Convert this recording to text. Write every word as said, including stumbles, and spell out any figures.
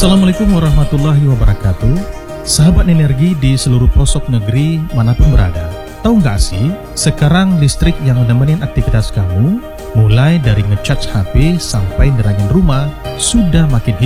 Assalamualaikum warahmatullahi wabarakatuh. Sahabat energi di seluruh pelosok negeri manapun berada. Tahu nggak sih, sekarang listrik yang menemenin aktivitas kamu, mulai dari ngecharge H P sampai nerangin rumah, sudah makin